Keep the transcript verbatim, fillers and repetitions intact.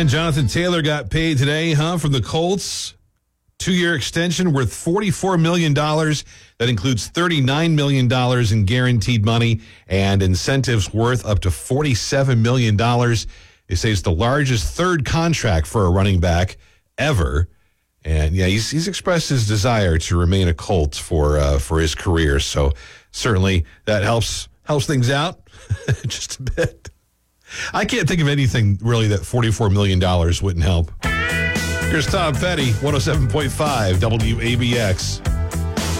And Jonathan Taylor got paid today, huh, from the Colts. Two-year extension worth forty-four million dollars. That includes thirty-nine million dollars in guaranteed money and incentives worth up to forty-seven million dollars. They say it's the largest third contract for a running back ever. And, yeah, he's, he's expressed his desire to remain a Colt for uh, for his career. So certainly that helps helps things out just a bit. I can't think of anything really that forty-four million dollars wouldn't help. Here's Tom Petty, one oh seven point five W A B X.